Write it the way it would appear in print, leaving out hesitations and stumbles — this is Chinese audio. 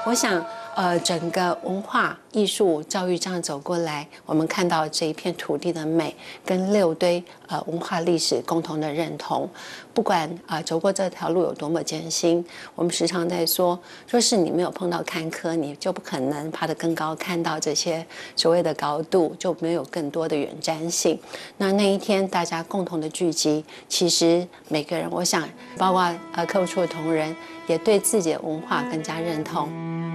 我想，整个文化艺术教育这样走过来，我们看到这一片土地的美，跟六堆文化历史共同的认同。不管走过这条路有多么艰辛，我们时常在说，若是你没有碰到坎坷，你就不可能爬得更高，看到这些所谓的高度，就没有更多的远瞻性。那一天大家共同的聚集，其实每个人，我想，包括客户处的同仁，也对自己的文化更加认同。